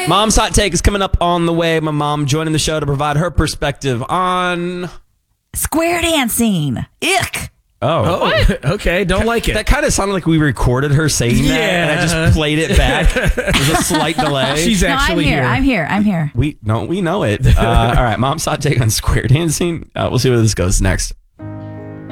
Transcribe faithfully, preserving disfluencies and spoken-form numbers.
Mom's Hot Take is coming up on the way. My mom joining the show to provide her perspective on... square dancing. Ick. Oh, oh okay. Don't like it. That kind of sounded like we recorded her saying that, Yeah. and I just played it back. There's a slight delay. She's No, I'm actually here. I'm here. I'm here. We no, we know it. Uh, all right, Mom's Hot Take on square dancing. Uh, we'll see where this goes next.